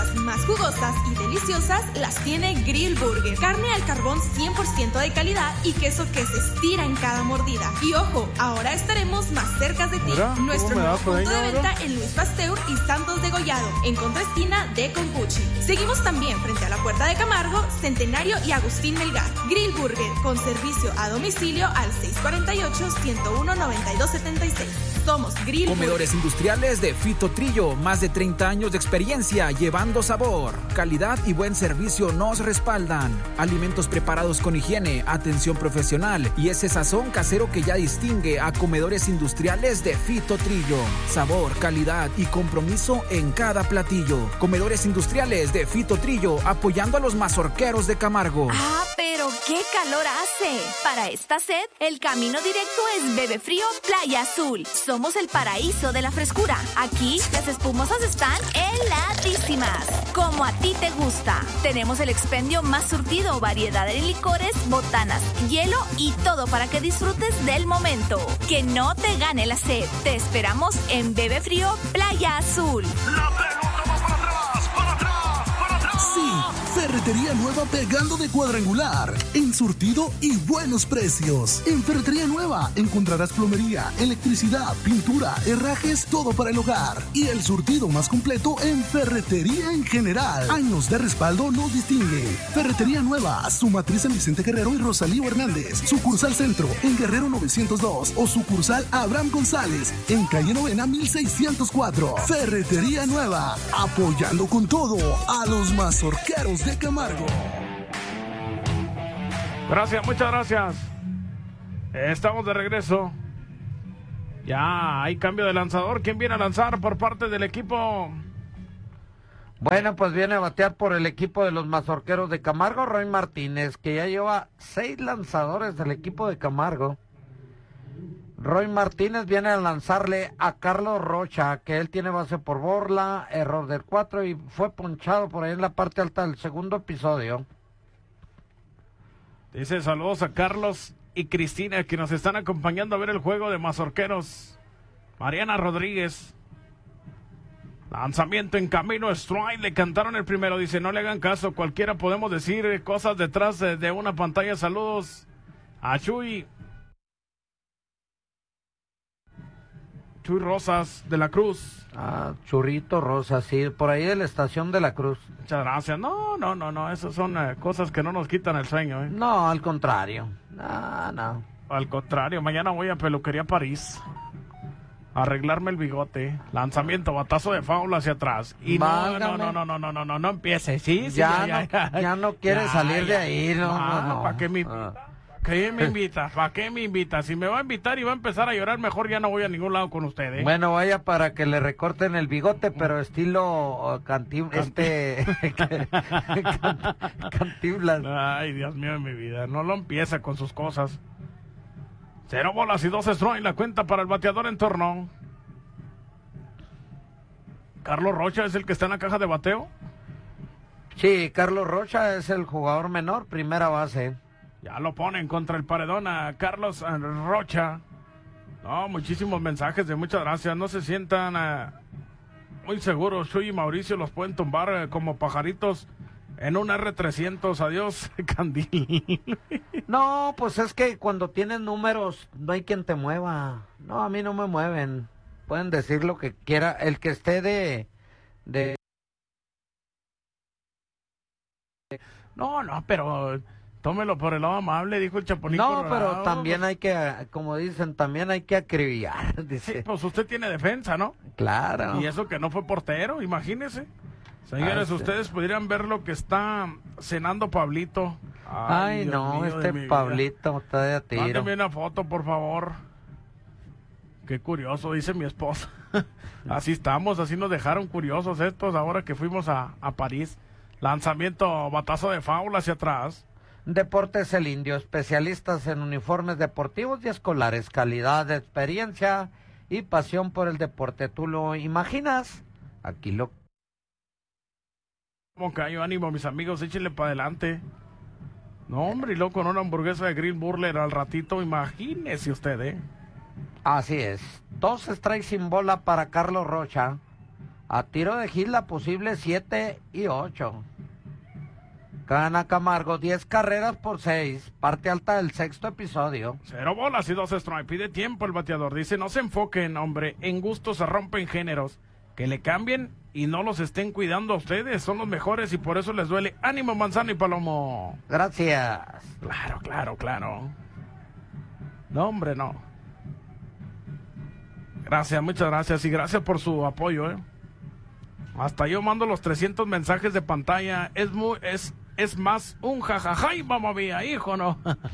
hamburguesas más jugosas y deliciosas las tiene Grill Burger. Carne al carbón 100% de calidad y queso que se estira en cada mordida. Y ojo, ahora estaremos más cerca de ti. Mira, Nuestro nuevo punto de venta en Luis Pasteur y Santos de Gollado, en contraesquina de Concuchi. Seguimos también frente a la Puerta de Camargo, Centenario y Agustín Melgar. Grill Burger, con servicio a domicilio al 648-101-9276. Somos Grill Comedores Burger. industriales de Fito Trillo, más de 30 años de experiencia llevando sabor, calidad y buen servicio nos respaldan. Alimentos preparados con higiene, atención profesional y ese sazón casero que ya distingue a Comedores industriales de Fito Trillo. Sabor, calidad y compromiso en cada platillo. Comedores industriales de Fito Trillo, apoyando a los mazorqueros de Camargo. ¡Ah, pero qué calor hace! Para esta sed, el camino directo es Bebe Frío Playa Azul. Somos el paraíso de la frescura. Aquí, las espumosas están heladísimas, como a ti te gusta. Tenemos el expendio más surtido, variedad en licores, botanas, hielo y todo para que disfrutes del momento. Que no te gane la sed. Te esperamos en Bebe Frío Playa Azul. La pelota va para atrás. Sí, Ferretería Nueva pegando de cuadrangular, en surtido y buenos precios. En Ferretería Nueva encontrarás plomería, electricidad, pintura, herrajes, todo para el hogar. Y el surtido más completo en ferretería en general. Años de respaldo nos distingue. Ferretería Nueva, su matriz en Vicente Guerrero y Rosalío Hernández. Sucursal Centro en Guerrero 902 o sucursal Abraham González en calle Novena 1604. Ferretería Nueva, apoyando con todo a los mazorqueros de Camargo. Gracias, muchas gracias. Estamos de regreso. Ya hay cambio de lanzador. ¿Quién viene a lanzar por parte del equipo? Bueno, pues viene a batear por el equipo de los mazorqueros de Camargo, Roy Martínez, que ya lleva 6 lanzadores del equipo de Camargo. Roy Martínez viene a lanzarle a Carlos Rocha, que él tiene base por borla, error del 4 y fue ponchado por ahí en la parte alta del segundo episodio. Dice saludos a Carlos y Cristina, que nos están acompañando a ver el juego de mazorqueros. Mariana Rodríguez. Lanzamiento en camino, strike, le cantaron el primero, dice no le hagan caso, cualquiera podemos decir cosas detrás de una pantalla. Saludos a Chuy Rosas de la Cruz. Ah, Churrito Rosas, sí, por ahí de la estación de la Cruz. Muchas gracias. No, esas son cosas que no nos quitan el sueño, ¿eh? No, al contrario. No. Al contrario, mañana voy a Peluquería París a arreglarme el bigote. Lanzamiento, batazo de foul hacia atrás. Y no empiece. Sí, ya no quiere salir de ahí. No. ¿Para qué me invita? ¿Qué me invita? ¿Para qué me invita? Si me va a invitar y va a empezar a llorar, mejor ya no voy a ningún lado con usted, ¿eh? Bueno, vaya para que le recorten el bigote, pero estilo Cantinflas. Ay, Dios mío de mi vida. No lo empieza con sus cosas. 0 bolas y 2 strikes, la cuenta para el bateador en torno. ¿Carlos Rocha es el que está en la caja de bateo? Sí, Carlos Rocha es el jugador menor, primera base. Ya lo ponen contra el paredón a Carlos Rocha. No, muchísimos mensajes de muchas gracias. No se sientan muy seguros. Chuy y Mauricio los pueden tumbar como pajaritos en un R300. Adiós, Candil. No, pues es que cuando tienes números no hay quien te mueva. No, a mí no me mueven. Pueden decir lo que quiera. El que esté de... No, pero... Tómelo por el lado amable, dijo el Chapulín Colorado. No, pero también hay que, como dicen, también hay que acribillar, dice. Sí, pues usted tiene defensa, ¿no? Claro. Y eso que no fue portero, imagínese. Señores, ustedes pudieran ver lo que está cenando Pablito. Ay no, mío, Pablito está de a tiro. Mándeme una foto, por favor. Qué curioso, dice mi esposa. Así estamos, así nos dejaron curiosos estos ahora que fuimos a París. Lanzamiento, batazo de foul hacia atrás. Deportes El Indio, especialistas en uniformes deportivos y escolares, calidad, experiencia y pasión por el deporte. ¿Tú lo imaginas? Aquí lo... ¿Cómo cayó? Ánimo, mis amigos, échenle para adelante. No, hombre, y luego con una hamburguesa de Grill Burger al ratito, imagínese usted, ¿eh? Así es. 2 strikes sin bola para Carlos Rocha. A tiro de hit la posible 7 y 8. Gana Camargo 10 carreras por 6. Parte alta del sexto episodio. 0 bolas y 2 strikes. Pide tiempo el bateador. Dice, no se enfoquen, hombre. En gusto se rompen géneros. Que le cambien y no los estén cuidando a ustedes. Son los mejores y por eso les duele. Ánimo, Manzano y Palomo. Gracias. Claro. No, hombre, no. Gracias, muchas gracias. Y gracias por su apoyo, Hasta yo mando los 300 mensajes de pantalla. Es más un jajaja y mamá mía, hijo, ¿no?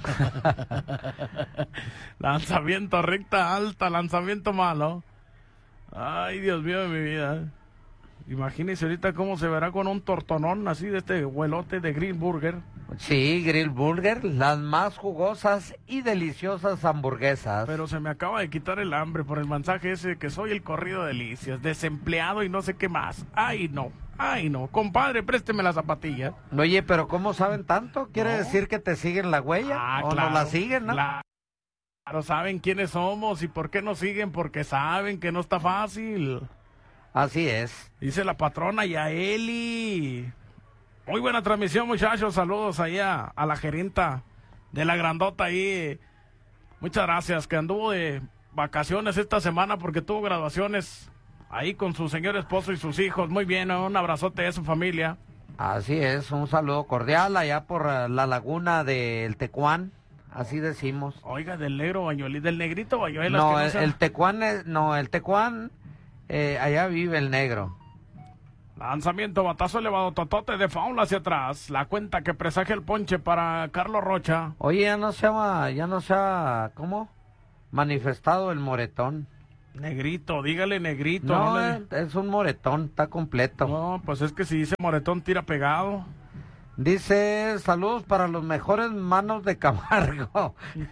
Lanzamiento recta alta, lanzamiento malo. Ay, Dios mío de mi vida. Imagínese ahorita cómo se verá con un tortonón así de este huelote de Grill Burger. Sí, Grill Burger, las más jugosas y deliciosas hamburguesas. Pero se me acaba de quitar el hambre por el mensaje ese que soy el corrido de delicias, desempleado y no sé qué más. Ay, no. Compadre, présteme las zapatillas. Oye, pero ¿cómo saben tanto? ¿Quiere decir que te siguen la huella? ¿O claro, no la siguen, no? Claro, saben quiénes somos y por qué nos siguen, porque saben que no está fácil. Así es. Dice la patrona Yaeli. Muy buena transmisión, muchachos. Saludos allá a la gerenta de la grandota ahí. Muchas gracias, que anduvo de vacaciones esta semana porque tuvo graduaciones ahí con su señor esposo y sus hijos. Muy bien, un abrazote a su familia. Así es, un saludo cordial allá por la laguna del Tecuán, así decimos. Oiga, del negro Bañuelos, del negrito Bañuelos. No, el Tecuán, el Tecuán, allá vive el negro. Lanzamiento, batazo elevado, totote de faula hacia atrás. La cuenta que presagia el ponche para Carlos Rocha. Oye, ya no se ha, ¿cómo? Manifestado el moretón. Negrito, dígale negrito. No, es un moretón, está completo. No, pues es que si dice moretón, tira pegado. Dice, saludos para los mejores manos de Camargo.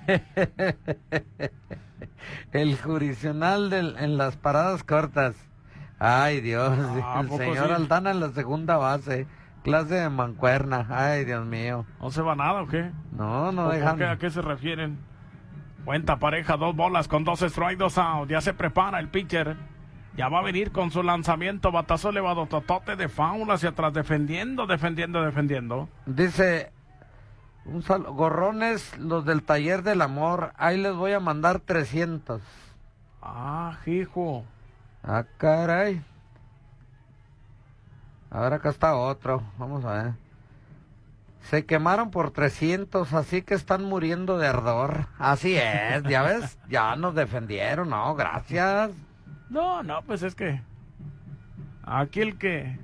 El jurisdiccional en las paradas cortas. Ay, Dios, el señor Aldana en la segunda base. Clase de mancuerna. Ay, Dios mío. ¿No se va nada o qué? No dejan. ¿A qué se refieren? Cuenta pareja, 2 bolas con 2 strikes, 2 out. Ya se prepara el pitcher. Ya va a venir con su lanzamiento. Batazo elevado, totote de faula hacia atrás. Defendiendo. Dice, gorrones, los del taller del amor. Ahí les voy a mandar 300. Ah, hijo. Ah, caray. Ahora acá está otro. Vamos a ver. Se quemaron por 300, así que están muriendo de ardor. Así es, ya ves, ya nos defendieron, no, gracias. No, pues es que aquí el que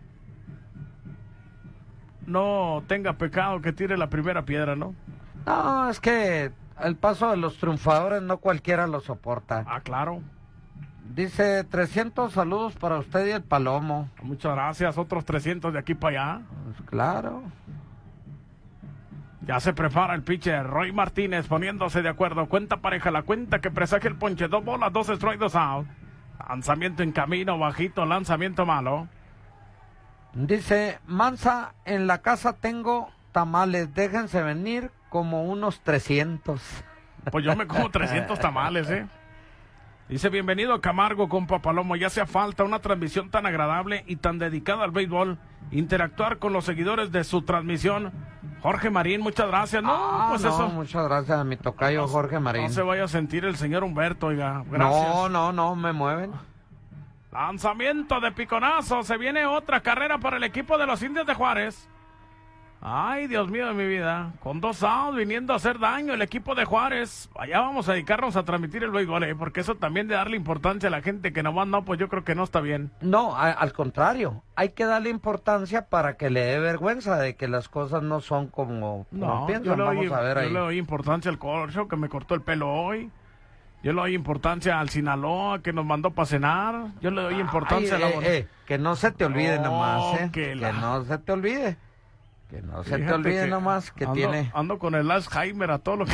no tenga pecado que tire la primera piedra, ¿no? No, es que el paso de los triunfadores no cualquiera lo soporta. Ah, claro. Dice 300 saludos para usted y el Palomo. Muchas gracias, otros 300 de aquí para allá. Pues claro. Ya se prepara el pitcher Roy Martínez poniéndose de acuerdo. Cuenta pareja, la cuenta que presagia el ponche. 2 bolas, 2 strikes, 2 out. Lanzamiento en camino, bajito, lanzamiento malo. Dice, Mansa, en la casa tengo tamales, déjense venir como unos 300. Pues yo me como 300 tamales, Dice, bienvenido a Camargo, compa Palomo. Ya hacía falta una transmisión tan agradable y tan dedicada al béisbol. Interactuar con los seguidores de su transmisión. Jorge Marín, muchas gracias. Eso. Muchas gracias a mi tocayo Jorge Marín. No se vaya a sentir el señor Humberto, oiga. Gracias. No, me mueven. Lanzamiento de piconazo. Se viene otra carrera para el equipo de los Indios de Juárez. Ay, Dios mío de mi vida. Con 2 outs viniendo a hacer daño el equipo de Juárez. Allá vamos a dedicarnos a transmitir el béisbol, porque eso también de darle importancia a la gente que nomás no, pues yo creo que no está bien. No, al contrario. Hay que darle importancia para que le dé vergüenza de que las cosas no son como piensan. Vamos a ver ahí. Yo le doy importancia al Color Show que me cortó el pelo hoy. Yo le doy importancia al Sinaloa que nos mandó para cenar. Yo le doy importancia a la... que no se te olvide nomás, que no se te olvide. Que no se te olvide nomás que ando con el Alzheimer a todo lo que...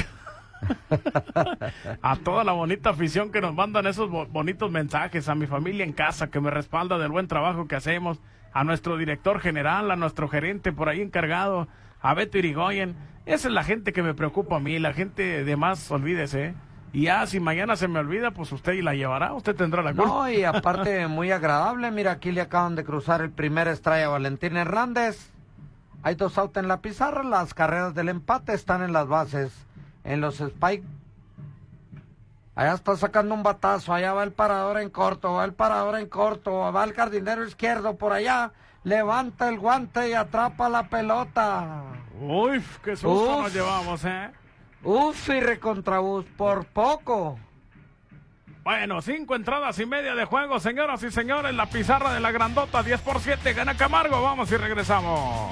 a toda la bonita afición que nos mandan esos bonitos mensajes, a mi familia en casa que me respalda del buen trabajo que hacemos, a nuestro director general, a nuestro gerente por ahí encargado, a Beto Irigoyen. Esa es la gente que me preocupa a mí, la gente de más, olvídese. Y ya, si mañana se me olvida, pues usted la llevará, usted tendrá la culpa. No, y aparte muy agradable, mira, aquí le acaban de cruzar el primer strike a Valentín Hernández. Hay 2 outs en la pizarra, las carreras del empate están en las bases, en los spike. Allá está sacando un batazo, allá va el parador en corto, va el jardinero izquierdo por allá, levanta el guante y atrapa la pelota. Uy, qué susto nos llevamos, Uf, y recontrabús, por poco. Bueno, 5 entradas y media de juego, señoras y señores, la pizarra de la grandota, 10-7, gana Camargo, vamos y regresamos.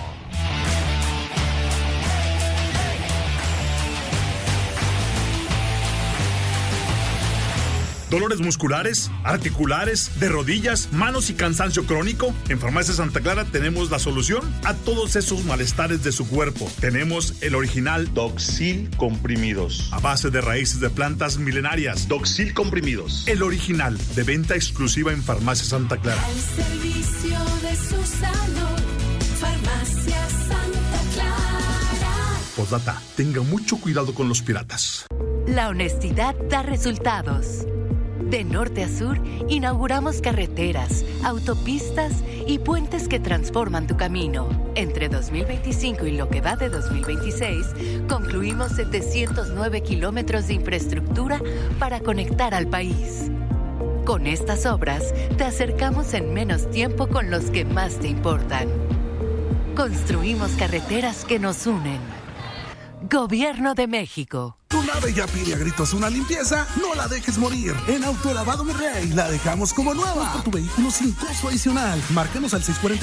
¿Dolores musculares, articulares, de rodillas, manos y cansancio crónico? En Farmacia Santa Clara tenemos la solución a todos esos malestares de su cuerpo. Tenemos el original Doxil comprimidos, a base de raíces de plantas milenarias. Doxil comprimidos. El original, de venta exclusiva en Farmacia Santa Clara. Al servicio de su salud, Farmacia Santa Clara. Postdata, tenga mucho cuidado con los piratas. La honestidad da resultados. De norte a sur, inauguramos carreteras, autopistas y puentes que transforman tu camino. Entre 2025 y lo que va de 2026, concluimos 709 kilómetros de infraestructura para conectar al país. Con estas obras, te acercamos en menos tiempo con los que más te importan. Construimos carreteras que nos unen. Gobierno de México. Tu nave ya pide a gritos una limpieza, no la dejes morir. En Autolavado Mi Rey la dejamos como nueva. Busca tu vehículo sin costo adicional. Márcanos al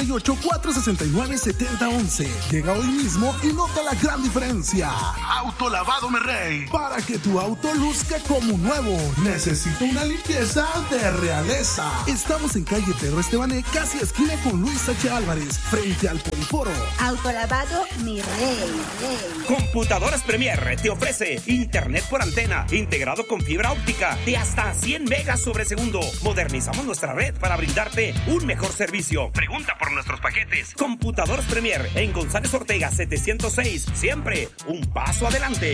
648-469-7011. Llega hoy mismo y nota la gran diferencia. Autolavado Mi Rey, para que tu auto luzca como nuevo. Necesito una limpieza de realeza. Estamos en calle Pedro Estebané, casi esquina con Luis H. Álvarez, frente al Poliforo. Autolavado Mi Rey. Computadoras Premier te ofrece internet por antena integrado con fibra óptica de hasta 100 megas sobre segundo. Modernizamos nuestra red para brindarte un mejor servicio. Pregunta por nuestros paquetes. Computadoras Premier en González Ortega 706. Siempre un paso adelante.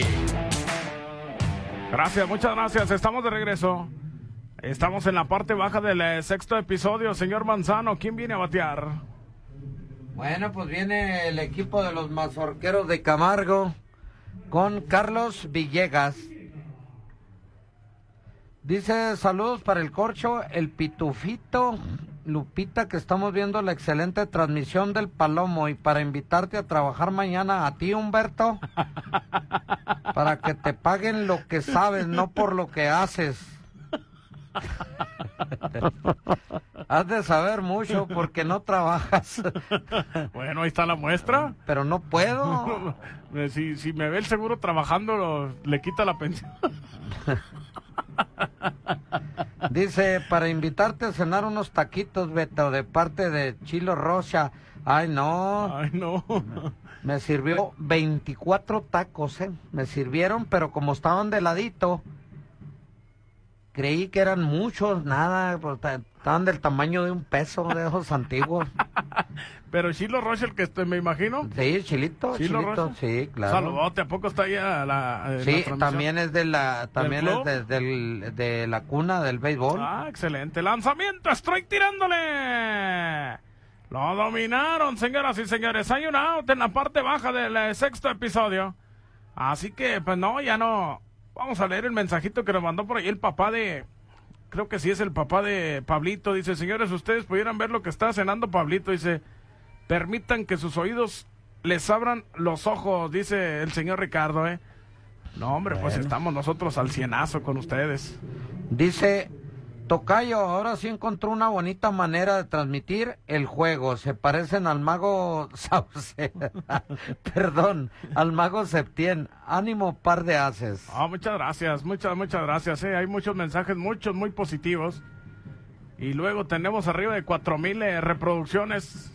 Gracias, muchas gracias. Estamos de regreso. Estamos en la parte baja del sexto episodio. Señor Manzano, ¿quién viene a batear? Bueno, pues viene el equipo de los mazorqueros de Camargo con Carlos Villegas. Dice, saludos para el Corcho, el Pitufito, Lupita, que estamos viendo la excelente transmisión del Palomo, y para invitarte a trabajar mañana a ti, Humberto, para que te paguen lo que sabes, no por lo que haces. Has de saber mucho porque no trabajas. Bueno, ahí está la muestra. Pero no puedo. Si me ve el seguro trabajando, le quita la pensión. Dice, para invitarte a cenar unos taquitos, Beto, de parte de Chilo Rocha. Ay, no. Me sirvió 24 tacos, Me sirvieron, pero como estaban de ladito, creí que eran muchos, nada, pues, estaban del tamaño de un peso, de esos antiguos. Pero Chilo Rocha, el que me imagino. Sí, Chilito, sí, claro. Saludote, ¿a poco está ahí sí, también es de la, de la cuna del béisbol. Ah, excelente. Lanzamiento, strike tirándole. Lo dominaron, señoras y señores. Hay un out en la parte baja del sexto episodio. Así que, pues no, ya no. Vamos a leer el mensajito que nos mandó por ahí el papá de... Creo que sí es el papá de Pablito. Dice, señores, ustedes pudieran ver lo que está cenando Pablito. Dice, permitan que sus oídos les abran los ojos, dice el señor Ricardo, No, hombre, bueno, pues estamos nosotros al cienazo con ustedes. Dice, tocayo, ahora sí encontró una bonita manera de transmitir el juego. Se parecen al mago Sauceda. Perdón, al mago Septién. Ánimo, par de haces. Muchas gracias, muchas gracias. Hay muchos mensajes, muchos muy positivos. Y luego tenemos arriba de 4,000 reproducciones.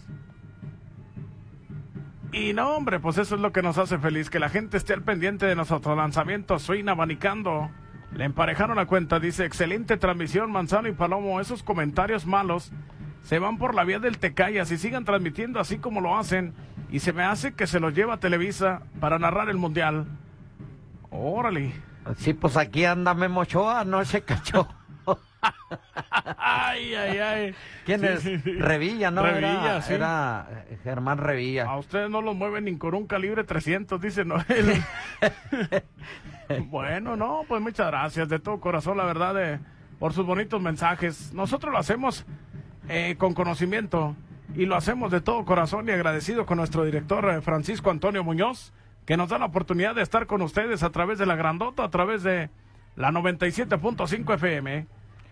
Y no, hombre, pues eso es lo que nos hace feliz, que la gente esté al pendiente de nuestros lanzamientos. Swing abanicando. Le emparejaron la cuenta, dice, excelente transmisión, Manzano y Palomo. Esos comentarios malos se van por la vía del Tecayas y sigan transmitiendo así como lo hacen. Y se me hace que se los lleva a Televisa para narrar el Mundial. Órale. Sí, pues aquí anda Memo Ochoa, no se cachó. Ay. ¿Quién Sí, es? sí. Revilla, ¿no? Revilla, sí. Era Germán Revilla. A ustedes no los mueven ni con un calibre 300, dice Noel. Bueno, no, pues muchas gracias de todo corazón, la verdad, por sus bonitos mensajes. Nosotros lo hacemos con conocimiento y lo hacemos de todo corazón y agradecido con nuestro director Francisco Antonio Muñoz, que nos da la oportunidad de estar con ustedes a través de la grandota, a través de la 97.5 FM.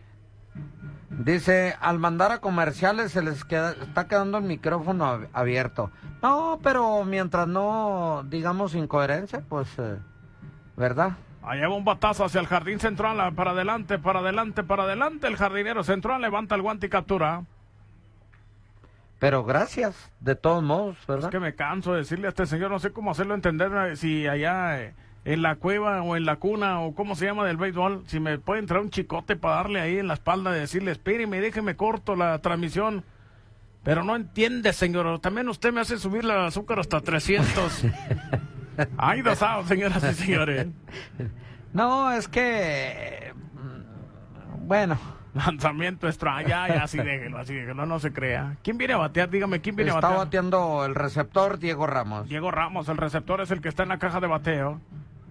Dice, al mandar a comerciales se les está quedando el micrófono abierto. No, pero mientras no digamos incoherencia, pues, ¿verdad? Allá va un batazo hacia el jardín central, para adelante. El jardinero central levanta el guante y captura. Pero gracias, de todos modos, ¿verdad? Es que me canso de decirle a este señor, no sé cómo hacerlo entender, si allá en la cueva o en la cuna o cómo se llama del béisbol, si me puede entrar un chicote para darle ahí en la espalda y decirle, espéreme, déjeme corto la transmisión. Pero no entiende, señor, también usted me hace subir el azúcar hasta 300. Ay, dosado, señoras y señores. No, es que... Bueno... Lanzamiento extra, ya, así déjelo, no se crea. ¿Quién viene a batear? Dígame, ¿quién viene a batear? Está bateando el receptor Diego Ramos. Diego Ramos, el receptor es el que está en la caja de bateo.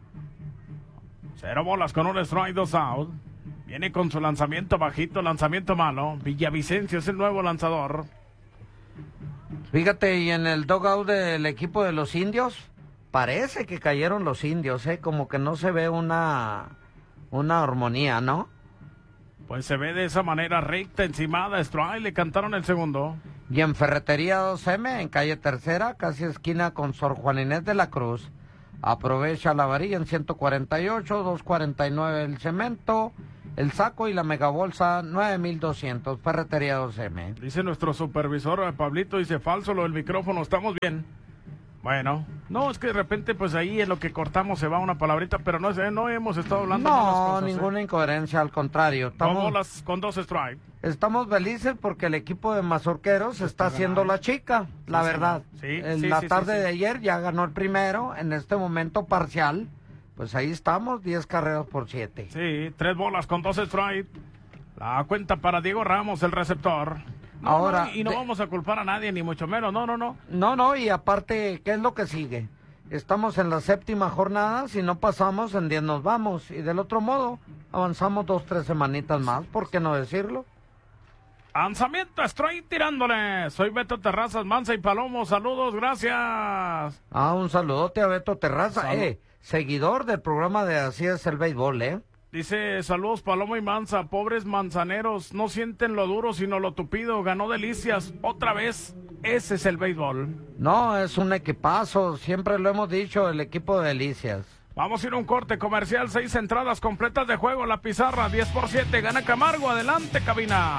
0 bolas con un strike, 2 out. Viene con su lanzamiento bajito, lanzamiento malo. Villavicencio es el nuevo lanzador. Fíjate, y en el dugout del equipo de los indios, parece que cayeron los indios, como que no se ve una armonía, ¿no? Pues se ve de esa manera, recta, encimada, strike, le cantaron el segundo. Y en Ferretería 2M, en calle Tercera, casi esquina con Sor Juan Inés de la Cruz. Aprovecha la varilla en 148, 249 el cemento, el saco y la megabolsa 9,200, Ferretería 2M. Dice nuestro supervisor, Pablito, dice falso lo del micrófono, estamos bien. Bueno, no, es que de repente pues ahí en lo que cortamos se va una palabrita, pero no hemos estado hablando de las cosas. No, ninguna incoherencia, al contrario. 2 bolas con 2 strikes. Estamos felices porque el equipo de Mazorqueros está haciendo la chica, la verdad. En la tarde de ayer ya ganó el primero, en este momento parcial, pues ahí estamos, 10 carreras por 7. Sí, 3 bolas con 2 strikes. La cuenta para Diego Ramos, el receptor. Ahora, no vamos a culpar a nadie, ni mucho menos, no. No, y aparte, ¿qué es lo que sigue? Estamos en la 7ª jornada, si no pasamos, en 10 nos vamos. Y del otro modo, avanzamos 2-3 semanitas más, ¿por qué no decirlo? Lanzamiento, estoy tirándole. Soy Beto Terrazas, Mansa y Palomo, saludos, gracias. Un saludote a Beto Terraza, seguidor del programa de Así es el Béisbol, Dice, saludos Palomo y Mansa, pobres manzaneros, no sienten lo duro sino lo tupido, ganó Delicias, otra vez, ese es el béisbol. No, es un equipazo, siempre lo hemos dicho, el equipo de Delicias. Vamos a ir a un corte comercial, 6 entradas completas de juego, la pizarra, 10-7, gana Camargo, adelante cabina.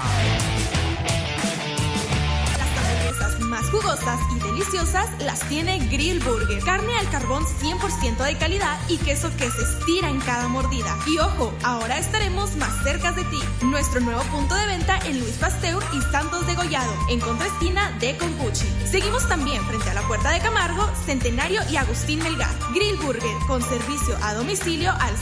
Más jugosas y deliciosas las tiene Grill Burger. Carne al carbón 100% de calidad y queso que se estira en cada mordida. Y ojo, ahora estaremos más cerca de ti. Nuestro nuevo punto de venta en Luis Pasteur y Santos de Gollado, en contraesquina de Concuchi. Seguimos también frente a la Puerta de Camargo, Centenario y Agustín Melgar. Grill Burger, con servicio a domicilio al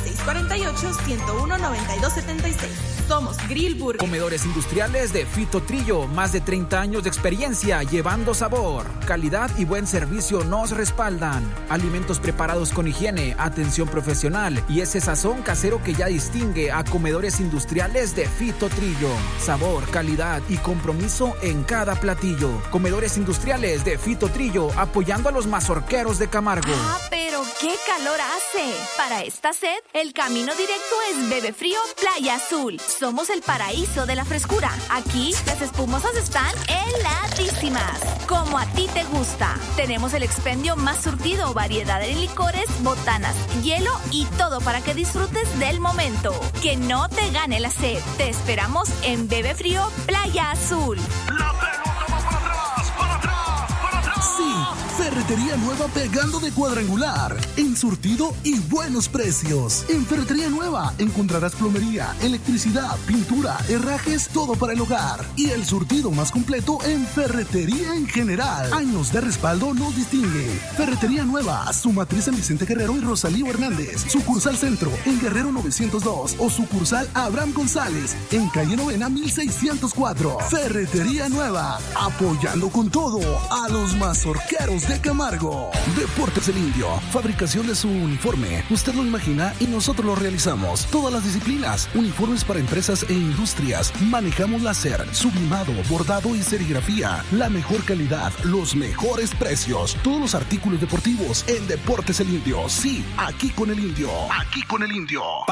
648-101-9276. Somos Grill Burger. Comedores industriales de Fito Trillo, más de 30 años de experiencia llevando sabor, calidad y buen servicio nos respaldan. Alimentos preparados con higiene, atención profesional y ese sazón casero que ya distingue a Comedores industriales de Fito Trillo. Sabor, calidad y compromiso en cada platillo. Comedores industriales de Fito Trillo, apoyando a los mazorqueros de Camargo. Pero qué calor hace. Para esta sed, el camino directo es Bebe Frío Playa Azul. Somos el paraíso de la frescura. Aquí las espumosas están heladísimas, como a ti te gusta. Tenemos el expendio más surtido, variedad de licores, botanas, hielo y todo para que disfrutes del momento. Que no te gane la sed. Te esperamos en Bebe Frío Playa Azul. La pelota va para atrás. Sí, Ferretería Nueva pegando de cuadrangular, en surtido y buenos precios. En Ferretería Nueva encontrarás plomería, electricidad, pintura, herrajes, todo para el hogar. Y el surtido más completo en ferretería en general. Años de respaldo nos distingue. Ferretería Nueva, su matriz en Vicente Guerrero y Rosalío Hernández. Sucursal Centro en Guerrero 902 o sucursal Abraham González en calle Novena 1604. Ferretería Nueva, apoyando con todo a los mazorqueros de Camargo. Deportes El Indio, fabricación de su uniforme. Usted lo imagina y nosotros lo realizamos. Todas las disciplinas, uniformes para empresas e industrias. Manejamos láser, sublimado, bordado y serigrafía. La mejor calidad, los mejores precios. Todos los artículos deportivos en Deportes El Indio. Sí, aquí con El Indio. Aquí con El Indio.